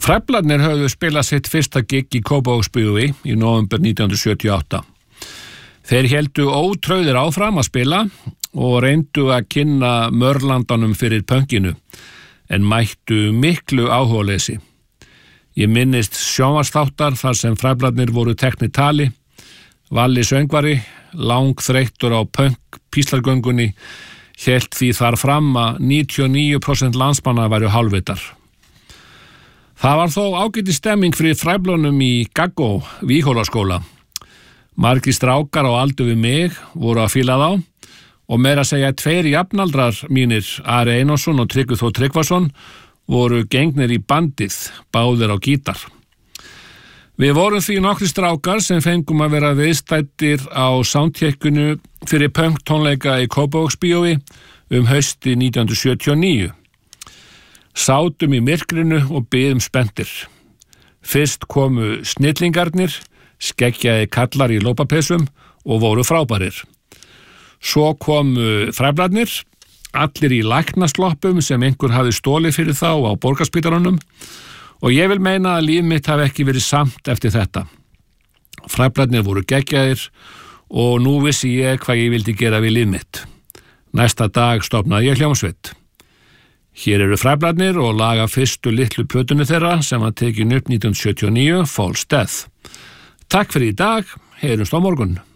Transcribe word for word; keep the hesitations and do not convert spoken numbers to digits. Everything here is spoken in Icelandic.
Fræblarnir höfðu spilað sitt fyrsta gig í Kópavogsbíói í nóvember nítján hundruð sjötíu og átta. Þeir héldu ótrauðir áfram að spila og reyndu að kynna mörlandanum fyrir pönkinu, en mættu miklu áhugaleysi. Ég minnist sjónvarpsþáttar þar sem Fræblarnir voru teknir tali, Valli söngvari, langþreyttur á pönk píslargöngunni, hélt því þar fram að níutíu og níu prósent landsmanna væru hálfvitar. Það var þó ágætis stemming fyrir Fræblunum í Gaggó, Víghólaskóla. Margir strákar á aldur við mig voru að fíla þá og meira að segja tveir jafnaldrar mínir, Ari Einarsson og Tryggvi Þór Tryggvason, voru gengnir í bandið, báðir á gítar. Við vorum því nokkri strákar sem fengum að vera viðstæddir á soundcheckinu fyrir punk tónleika í Kópavogsbíói um hausti nítján hundruð sjötíu og níu. Sátum í myrkrinu og biðum spenntir. Fyrst komu snillingarnir, skeggjaði kallar í lópapesum og voru frábærir. Svo komu Fræblarnir, allir í læknasloppum sem einhver hafði stólið fyrir þá á Borgarspítalanum, og ég vil meina að líf mitt hafi ekki verið samt eftir þetta. Fræblarnir voru geggjaðir og nú vissi ég hvað ég vildi gera við líf mitt. Næsta dag stofnaði ég hljómsveit. Hér eru Fræblarnir og laga fyrstu litlu plötunni þeirra sem var tekin upp nítján hundruð sjötíu og níu, False Death. Takk fyrir í dag, heyrumst á morgun.